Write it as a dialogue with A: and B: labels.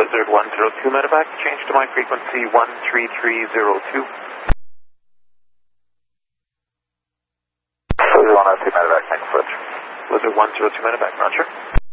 A: Blizzard 102 medevac, change to my frequency 13302.
B: Blizzard 102 medevac, thanks, Blizzard.
A: Blizzard 102 medevac, roger.